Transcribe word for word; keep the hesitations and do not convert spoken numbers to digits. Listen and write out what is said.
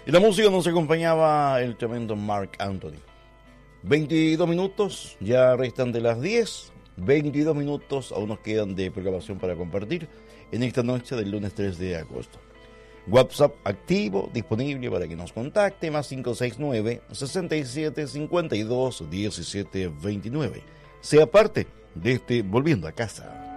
Y la música nos acompañaba el tremendo Marc Anthony. veintidós minutos, ya restan de las diez. veintidós minutos aún nos quedan de programación para compartir en esta noche del lunes tres de agosto. WhatsApp activo, disponible para que nos contacte, más cinco seis nueve, sesenta y siete, cincuenta y dos, diecisiete veintinueve. Sea parte de este Volviendo a Casa.